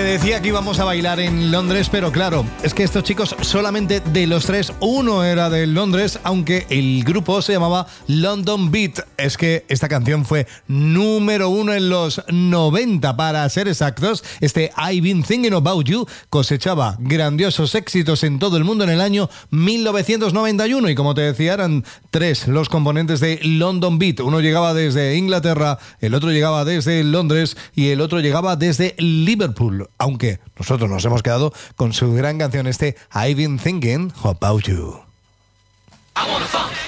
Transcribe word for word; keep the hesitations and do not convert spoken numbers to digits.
decía que íbamos a bailar en Londres, pero claro, es que estos chicos solamente de los tres, uno era de Londres, aunque el grupo se llamaba London Beat. Es que esta canción fue número uno en los noventa, para ser exactos. Este I've Been Thinking About You cosechaba grandiosos éxitos en todo el mundo en el año mil novecientos noventa y uno, y como te decía, eran tres los componentes de London Beat. Uno llegaba desde Inglaterra, el otro llegaba desde Londres y el otro llegaba desde Liverpool, aunque nosotros nos hemos quedado con su gran canción, este I've Been Thinking About You. I wanna funk.